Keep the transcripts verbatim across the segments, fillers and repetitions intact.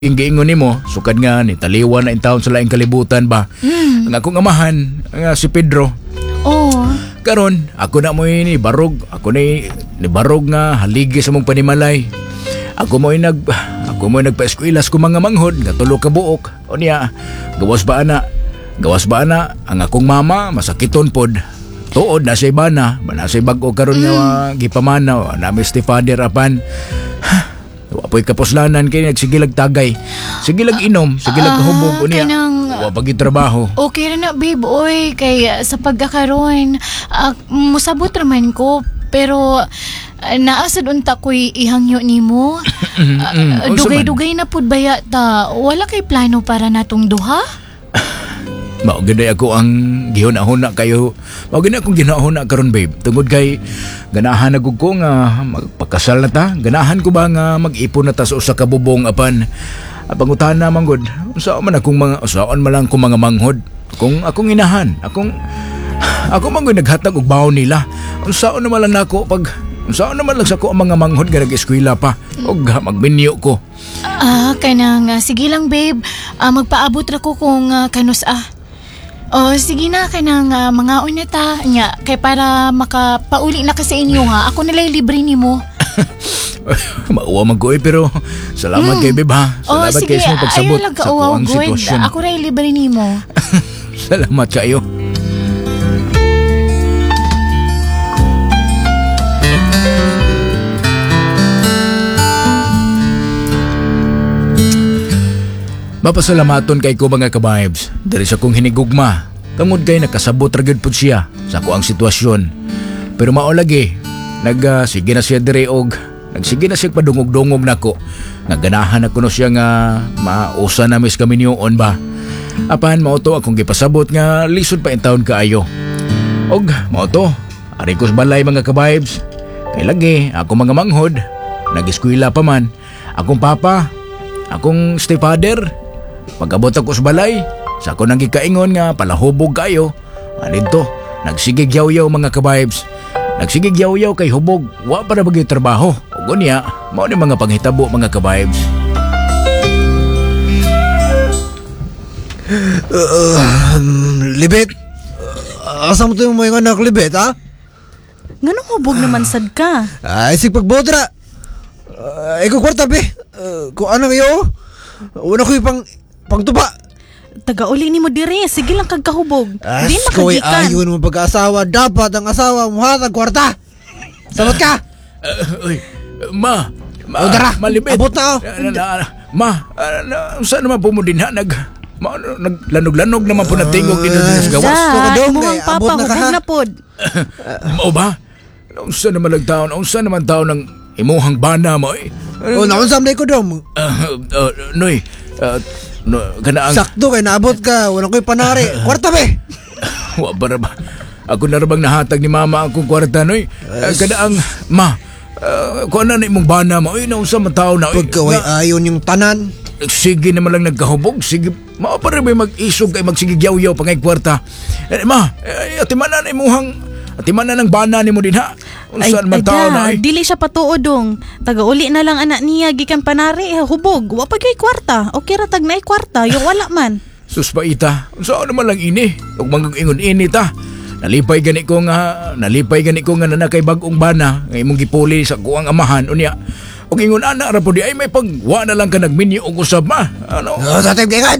Ingiingon nimo sukad nga ni taliwan na in taon sa laing kalibutan ba. Mm. Ang akong amahan nga si Pedro. Oh. Karon ako na mo ni barog, ako ni ni barog nga haligi sa mong panimalay. Ako mo nag ako mo nagpa-eskwela sa mga manghod nga tulo ka buok. O niya, gawas ba ana? Gawas ba ana ang akong mama masakiton pod. Tuod na say bana, bana say bag-o karon mm. nga gipamana na mi stepfather apan. Wapoy kaposlanan kay nagsigilag tagay. Sigilag inom, sigilag kahubog unya. Wa pagi trabaho. Okay ra na babe, oy kay uh, sa pagkakaroon uh, musabot raman ko pero uh, naasad unta ko'y ihangyo nimo. uh, Dugay-dugay na pud baya ta. Wala kay plano para natong duha? Mao gid ako ang gihuna-huna kayo. Mao gid akong ginahuna karon babe. Tungod kay ganahan na gud ko nga magpakasal na ta. Ganahan ko ba nga mag-ipon na ta sa usa ka bubong apan pangutana man gud. Unsa man akong mga usaon man lang kong mga manghod. Kung akong inahan, akong ako man gud naghatag og baon nila. Unsaon naman lang nako pag unsaon naman lang sa ko ang mga manghod nga nag-eskwela pa og magminyo ko. Ah, kanang uh, sige lang babe. Uh, magpaabot ra ko kung uh, kanus ah. Oh, sige na, kanang uh, mga uneta nya kay para makapauli na ka sa inyo ha. Ako nalay libre nimo. Mauwa man ko eh, pero salamat mm. kay Beb ha. Salamat oh, kayo sa pagsabot sa kuang good. sitwasyon. Ako ray libre nimo. Salamat kayo. Mapasalamaton kay ko mga ka-vibes. Diri sa kong hinigugma. Tungod kay nakasabot ra gyud pud siya sa kuang sitwasyon. Pero mao lagi, nag uh, sige na siya diri og nagsige na siya padungog-dungog nako. Naganahan ako no siya nga mausa na mis kami niyoon ba. Apan mao to akong gipasabot nga lisod pa in taon kaayo. Og mao to, ari ko sa balay mga ka-vibes. Kay lagi ako mga manghod, nag-eskwela pa man. Akong papa, akong stepfather. Pag-abot ako sa balay, sa ako nang gikaingon nga palahubog kayo. Anito, nagsigig yaw-yaw mga ka-vibes. Nagsigig yaw-yaw kay hubog, wa para bagay trabaho. O gunya, mao ni mga panghitabo mga ka-vibes. Uh, uh, libet, uh, asa mo ito yung mga anak libet ha? Ganong hubog naman sad ka? Ay, sig pagbodra. Uh, ikaw kwarta be, uh, kung ano kayo, una ko yung pang pangtuba. Taga-uli ni mo diri, sige lang kagkahubog. As, di makagikan. Ayaw naman pag-asawa, dapat ang asawa muhatag kwarta. Sabat ka? Uh, uy, ma, ma, o dara, malibit. abot na ako. Na, na, na, ma, uh, na, saan naman po mo din ha? Nag, ma, naglanog-lanog naman po natingog din na sa gawas. Sa, imuhang papa, hubog na pod. Mao ba? Unsa naman lang taon? Unsa naman taon ng imuhang bana mo eh? O, naunsam na ko dong. Uh, uh, Noy, uh, no, kanaang... Sakto kay naabot ka, wala ko'y panari. Kwarta be! Wa ba ba? Ako na rabang nahatag ni mama akong kwarta, Noy. Uh, kanaang, ma, uh, kung ano na imong bana mo, ay, naunsa man tao na. Pagkaway ayon yung tanan. Sige naman lang nagkahubog. Sige, ma, para ba mag-isog kay magsigigyaw-yaw pa ngay kwarta. Eh, ma, eh, atimanan na imuhang, atimanan ng bana ni mo din ha. Unsan man tao na eh. Dili siya patuodong. Taga-uli na lang anak niya gikan panari hubog. Wa pa gyud kwarta. Okay ra tag naay kwarta, yung wala man. Sus pa ita. Unsa naman lang ini? Ug mangingon ini ta. Nalipay gani ko nga, nalipay gani ko nga nanakay bag-ong bana nga imong gipuli sa kuang amahan unya. Ug ingon ana ra pud ay may pagwa na lang ka nagminyo og usab ma. Ano? Oh, tatay gikan.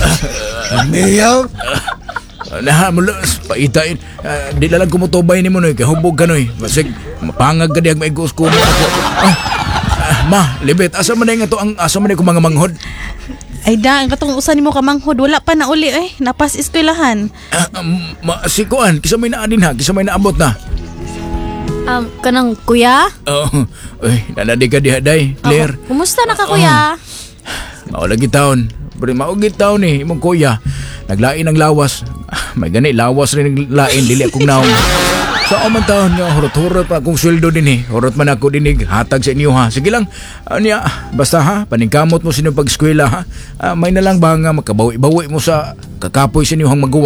Miyaw. Nah, mulos, paitain. Uh, di lang kumutubay ni mo, Noy. Kahubog ka, Noy. Masig, mapangag ka di ang maigos ko mo ako. Ah, ah, ma, libet, asa man na nga to ang asa man na ko mga manghod? Ay da, ang katong usan ni mo ka manghod, wala pa na uli eh. Napas eskwelahan. Ah, um, ma, si Kuan, kisa may naadin ha, kisa may naabot na. Um, kanang kuya? Oo, uh, uy, nanadi ka diha, day, Claire. Oh, kumusta na ka kuya? Uh, maulagi taon. Pero maugit taon eh, imong kuya. Naglain ang lawas. May gani, lawas rin ang lain, dili akong naong. Sa so, man taon nga, hurot-hurot pa akong sweldo din eh. Hurot man ako dinig, hatag sa inyo ha. Sige lang, anya, basta ha, paningkamot mo sa inyong pag-eskwela ha. Uh, may na lang ba nga makabawi-bawi mo sa kakapoy sa inyong maguwang.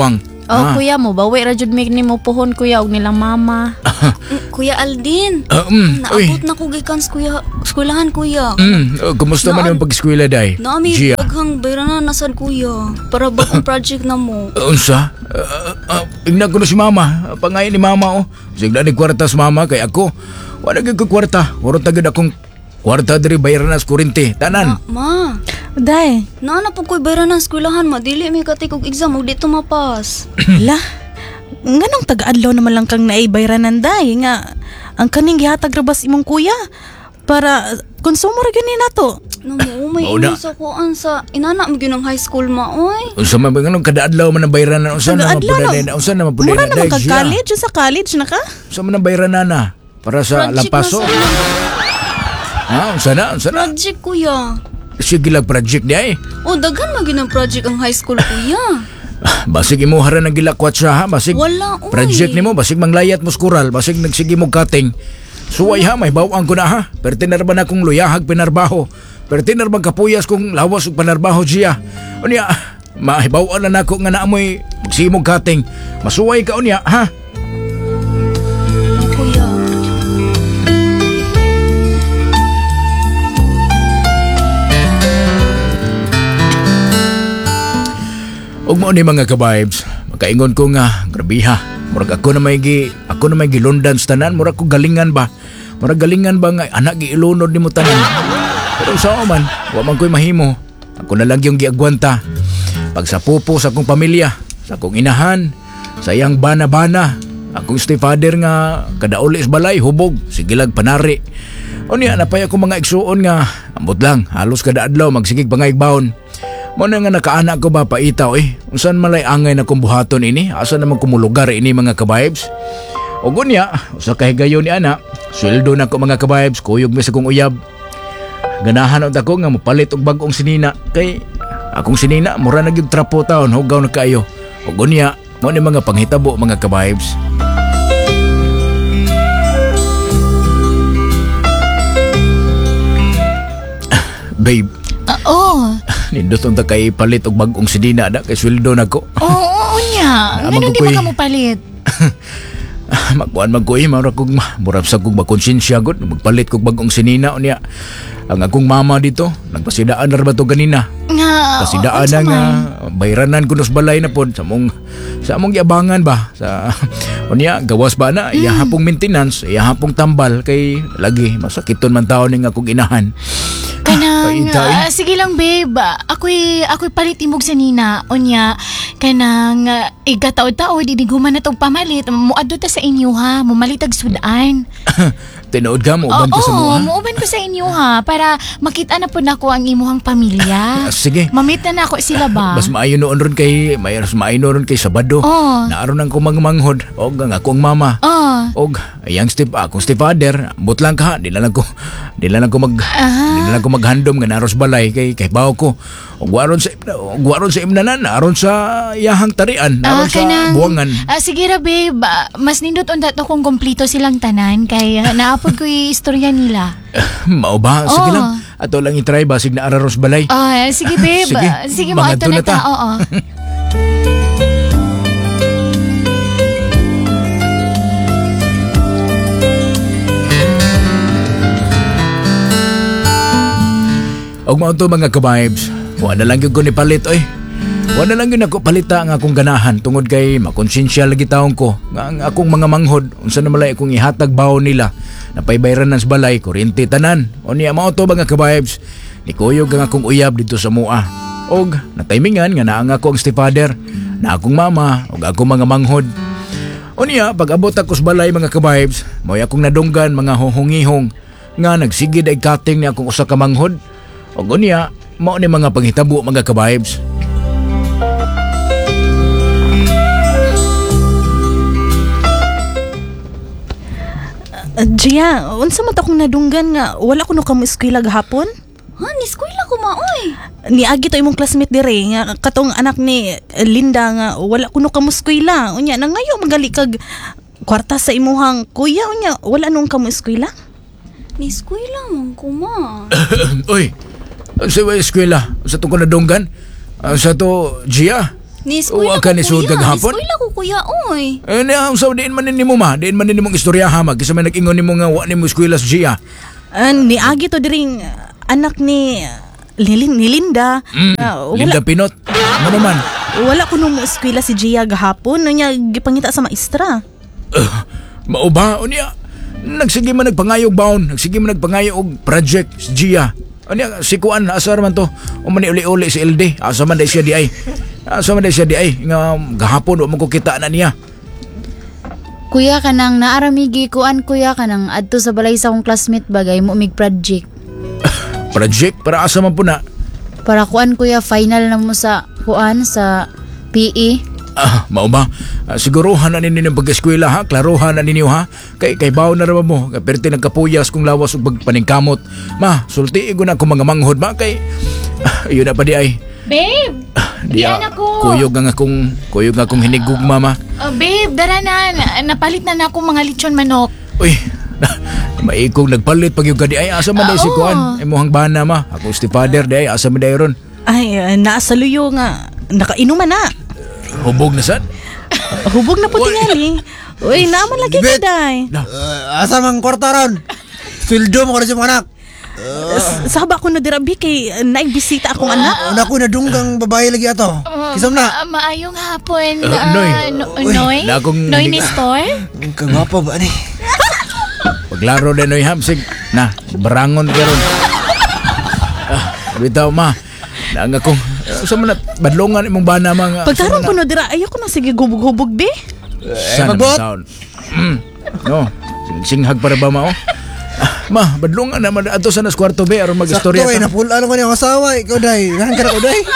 Oh, Ah. kuya mo, bawi ra jud mi nimo pohon kuya og nilang mama. Mm, Kuya Aldin. Ah, mm, uy. Naabot na ko gikan sa kuya, eskwelahan kuya. Mm, oh, kumusta man Naan- yung pag-eskwela, day? Naami Gia. daghang bayranan nasad kuya para bagong project na mo. Uh, Unsa? Uh, uh, Ingnan ko na si mama. Pangayin ni mama, oh. Sigla ni kwarta sa mama, kay ako. Wala gyud ko kwarta. Wala tagad akong kwarta diri bayaran na sa kurente. Tanan. Ma, Day, naana po ko'y bayranan sa eskwelahan, madili may katik og exam og dito mapas. la. Nganong taga-adlaw naman lang kang naibayranan day nga ang kaning gihatag rabas imong kuya para konsumo ra gani nato. No mo may Mao na. imo sa kuan sa inana mo gyud ng high school ma oy. Unsa man ba nganong kada adlaw man ang bayaran na unsa na Taga-adlaw mapudali na. na unsa na mapudali Mura na naman day, kag Gia? college, sa college na ka? Unsa man ang bayaran na para sa Project lampaso? na sa Ha, unsa na? Unsa na? project kuya. Sige lang project di ay. O daghan man gyud ang project ang high school kuya. Basig imo hara nang gilakwat siya ha, basig. Wala oy. Project nimo basig manglayat mo skural, basig nagsige mo cutting. Suway ha, may bawang ko na ha. Pero tinarban akong luyahag pinarbaho. Pero tinarban kapuyas kong lawas ug panarbaho Gia. Unya, mahibawaan na nako nga naamoy magsimog cutting. Masuway ka unya ha. Kuya. Ug mao ni mga ka-vibes, makaingon ko nga grabe ha. Murag ako na may gi ako na may gilundan sa tanan, murag ko galingan ba? Murag galingan ba nga anak gi ilunod nimo tanan. Pero sa man, wa man ko'y mahimo. Ako na lang yung giagwanta. Pag sa pupo sa akong pamilya, sa akong inahan, sa iyang bana-bana, akong stepfather nga kada uli is balay hubog, sigilag panari. Unya napay ako mga igsuon nga ambot lang, halos kada adlaw magsigig pangaigbaon. Mo na nga nakaanak ko ba paitaw eh. Unsan malay angay na kong buhaton ini? Asa naman kumulugar ini mga ka-vibes? O gunya, usa kay gayon ni ana. Sweldo na ko mga ka-vibes, kuyog mi sa kong uyab. Ganahan og ako nga mopalit og bag-ong sinina kay akong sinina mura na gyud trapo taon hugaw na kayo. O gunya, mo ni mga panghitabo mga ka-vibes. Babe, Ah, oh. nindot ang takay palit og bag-ong sinina na kay sweldo na ko. Oo, oo niya. Ah, Ganun di magkukuy. ba ka mo palit? Magkuhan magkuhi, mara kong murap sa kong makonsensya gud magpalit kog bagong sinina unya. Ang akong mama dito, nagpasidaan na ba to ganina? Nga, Pasidaan unsa na nga man? bayranan ko nos balay na pod sa mong sa among giabangan ba sa unya gawas ba na iya hapong maintenance, iya hapong tambal kay lagi masakiton man taon ning akong inahan. Kanang, Paita, eh. ah, sige lang babe, ako'y, ako'y palit imog sa nina, unya, kanang, uh, igataod-taod, idiguman na tong pamalit, muadto ta sa inyo ha, mumalitag sudan. Tinuod ka mo uban ka sa Oo, mga. muuban ko sa inyo ha, para makita na po na ko ang imuhang pamilya. Sige. Mamit na na ako sila ba? Mas maayo noon ron kay may mas maayo noon kay Sabado. Oo. Naaron ang kumanghod og ang akong mama. Oh, Og ayang step akong stepfather, but lang ka, di lang ko di lang ko mag Ah. di lang ko maghandom nga naros balay kay kay bawo ko. Og waron sa og waron sa imnanan, naron sa iyahang tarian, naron ah, sa kanang, buwangan. ah, sige ra babe, ah, mas nindot unta to kung kompleto silang tanan, kay uh, naapod ko yung istorya nila. Mao ba? Sige Oo. lang. Ato lang i-try basig na araros balay. Ah, sige babe, Sige, Ah, sige mo mangadto ato na na ta. ta. Oo. Og mao to mga ka-vibes. Wa na lang gyud ko ni palit oy. Wa na lang gyud ako palita nga akong ganahan tungod kay makonsensya lagi taong ko nga ang akong mga manghod unsa na malay akong ihatag bawo nila napaybayaran ng balay kuryente tanan. Unya mao to mga ka-vibes. Nikuyog ang akong uyab dito sa mua. Og natimingan nga naa nga ako ang stepfather, na akong mama og akong mga manghod. Unya pag abot ako sa balay mga ka-vibes, mo'y akong nadunggan mga hohongihong nga nagsigid ay cutting ni akong usa ka manghod. O gunya, mao ni mga panghitabo mga ka-vibes. Uh, Gia, unsa man ta kung nadunggan nga wala ko no kamo eskwela gahapon? Ha, ni eskwela ko ma oy. Niagi to imong classmate dire nga katong anak ni eh, Linda nga wala kuno kamo eskwela. Unya nangayo magali kag kwarta sa imuhang kuya unya wala nung kamo eskwela. Ni eskwela man ko ma. Uy, sa eskwela, sa to ko nadunggan? Sa to, Gia? Ni eskwela Uwa ka ni ko, sud kuya. kagahapon? Eskwela ko, kuya, oy. Eh, na, so, diin man nimo ma. Diin man nimo istorya ha. Mag, kasi may nag-ingon nimo nga, wa nimo eskwela sa Gia. Ah, ni Agi to diring anak ni Lilin, ni Linda. Mm, Ah, Linda wala, Pinot. Ano naman? wala ko nung eskwela si Gia gahapon. Nya gipangita sa maestra. Uh, mauba, unya. Nagsige man nagpangayog baon. Nagsige man nagpangayog og project sa Gia. Unya, si Kuan, asar man to. Umani uli-uli si L D. Asa man day siya di ay. Asa man day siya di ay. Nga gahapon, wa man ko kita na niya. Kuya kanang naaramigi kuan kuya kanang adto sa balay sa akong classmate bagay mo mig project. Project? Para asa man po na. Para kuan kuya final na mo sa kuan sa P E. Ah, mao ba? Ah, siguruhan na ninyo ng pag-eskwela ha, klaruhan na ninyo ha. Kay kay bawo na raman mo, kay perti nagkapuyas kung lawas ug pagpaningkamot. Ma, sulti ko na akong mga manghod ba kay ah, yun na pa di ay. Babe! Di Diyan ah, ako. Kuyog nga akong kuyog nga akong hinigugma ma. Uh, babe, dara na. Na- Napalit na na ako mga lechon manok. Uy. Maikong nagpalit pag yung gadi ay asa man day si Oo. Kuan. Imuhang bana ma. Ako si father day asa man day ron. Ay, uh, nasa luyo nga. Nakainuman na. Hubog na sad. Hubog na po tingali. Uy, naman lagi ka, Bibit. day. Uh, asa mang kwarta ron? Sweldo mo ko na sa mga anak. S- Saba ko na dirabi kay uh, naigbisita akong anak. Una ko na dunggang babae lagi ato. Kisam na. Ah, maayong hapon. Uh, ah, Noy. no- Uy, Noy? na akong- Noy ni Store? Ang kagwapa ba ni? Paglaro din oy hamsig. Na, barangon ka ron. Ah, bitaw ma. Nang akong sa man badlongan imong bana mga Pagtarong ko na dira, ayoko na sige gubog-hubog, be. Sana magbot. sound. Mm. No, singhag para ba mao? Ah, ma, badlongan naman ato sa nas kwarto be aron Sakto magistorya eh, ta. napula ko niyang asawa. Ikaw day, nahan ka na ko day.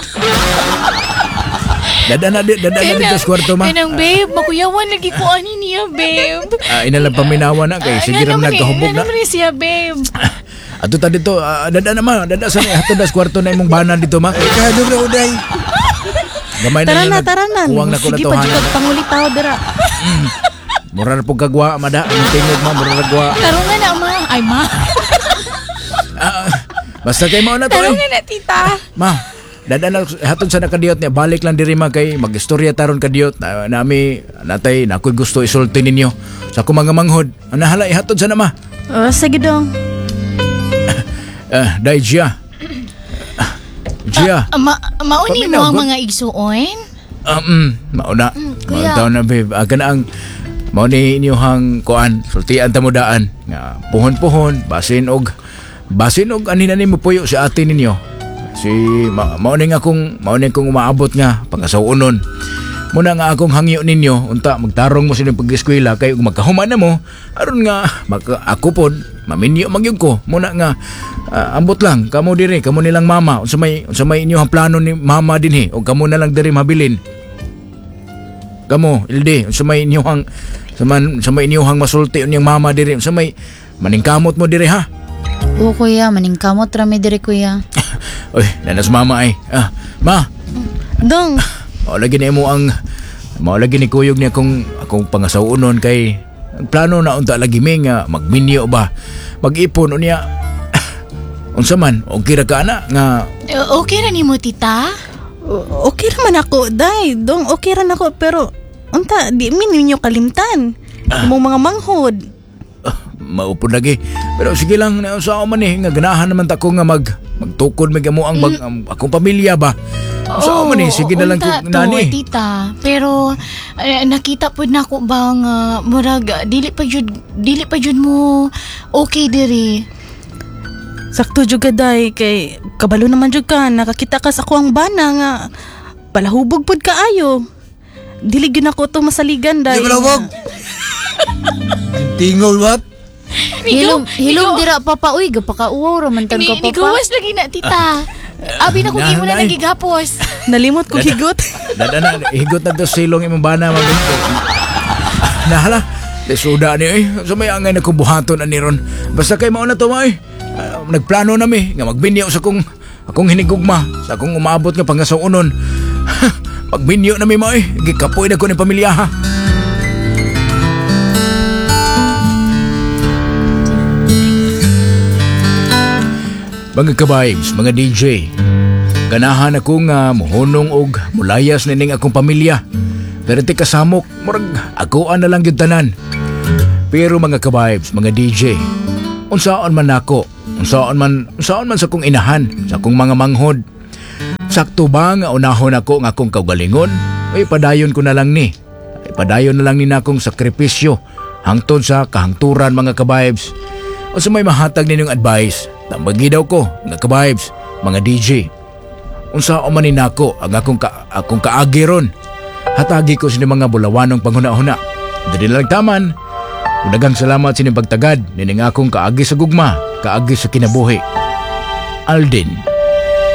Dada na di, dada na dito sa kwarto ma. Kanang babe, makuyawan lagi ko ani niya, babe. Ah, inalang paminawa na kay sige ra man nagkahubog na. Ano naman siya, babe? Ato ta dito, ah, dada na ma, dada sa ni ato das kwarto na imong bana dito ma. Kahadog na ko day. Gamay Tara na, nag- tara na. Kuwang na ko na Sige to pa, hanan. jukag pangulitaw dira. Mura na pong kagwa, mada. Ang tingog ma, mura na gwa. Tarungan na, ma. Ay, ma. Ah, basta kay mao na to eh. Tarungan na, tita. Ma, dada na hatod sa nakadiyot niya. Balik lang diri ma kay magistorya taron kadiyot. Na, nami, natay, nakoy gusto isulti ninyo. Sa akong mga manghod. Anahala, ihatod sa na ma. Oh, sige dong. Ah, dai Gia. Ah, Gia. Ah, ma mauni mo ang Paminagot. mga igsuon? Um, mm, mauna. kuya. Mauntaw na babe. Aga na ang mao ni inyong kuan. Sultian ta mo daan. Nga puhon-puhon, basin og basin og ani na nimo puyo sa atin ninyo. Si ma, mao ni nga akong mao ni kong umaabot nga pangasawunon. Muna nga akong hangyo ninyo unta magtarong mo sa inyong pag-eskwela kay ug magkahuman na mo aron nga maka, ako pod maminyo magyud ko muna nga ah, ambot lang kamo diri kamo nilang mama unsa may unsa may inyong plano ni mama dinhi ug kamo na lang diri mabilin. Kamo, Ilde, sa may inyong sa man sa may inyong masulti unyang mama diri, sa may maningkamot mo diri ha. O kuya maningkamot rami diri kuya. Oy, nanas mama ay. Ah, ma, Dong, o lagi na mo ang mao lagi ni kuyog ni akong akong pangasawunon kay ang plano na unta lagi mi nga magminyo ba. Mag-ipon unya. Unsa man, okay ra ka ana nga Eh, Okay ra ni mo, tita? o- okay raman ako, day. Dong, okay ran ako, pero unta, di min ninyo kalimtan. Imong mga manghod. ah, maupod lagi. Pero sige lang, na sa man eh, nga ganahan naman ta ko nga mag magtukod mig amo ang bag, ang akong pamilya ba. Sa man eh, sige na lang ko unta to, nani. tita. Pero eh, nakita po na ko ba nga murag dili pa jud dili pa jud mo okay diri. Sakto jud ka, day. Kay kabalo naman jud ka. Nakakita ka sa akong bana nga palahubog pod kaayo. Dili gyud ako to masaligan, day. Di ba lawag? Tingol what? Hilom hilom dira papa uy gapakauwaw ra man tan Ni, ka ni papa. gawas lagi na, tita. Abi na kung Na- imo na na- nagigapos. Nalimot ko higot. Dada na, higot na to silong imong bana maminto. Nahala, suda ni eh. So may angay na kubuhaton ani ron. Basta kay mao na to ma eh. Ah, nagplano na mi nga magbinyo sa kong akong hinigugma sa akong umabot nga pangasawunon. Pagbinyo na mi mo eh. Gikapoy na ko ni pamilya ha. Mga ka-vibes, mga D J, Ganahan ako nga muhunong og mulayas nining akong pamilya. Pero ti kasamok, murag akoan na lang yung tanan. Pero mga ka-vibes, mga D J, unsaon man ako, unsaon man, unsaon man sa kong inahan, sa kong mga manghod. Sakto ba nga unahon ako nga akong kaugalingon? Ay padayon ko na lang ni. Ay padayon na lang ni na akong sakripisyo hangtod sa kahangturan mga ka-vibes. O sa may mahatag ninyong advice, tambagi daw ko, mga ka-vibes, mga D J. Unsaon man ni nako ang akong, ka, akong kaagi ron. Hatagi ko sa mga bulawanong panghuna-huna. Dali lang taman. Unagang salamat sa inyong pagtagad nining akong kaagi sa gugma, kaagi sa kinabuhi. Alden.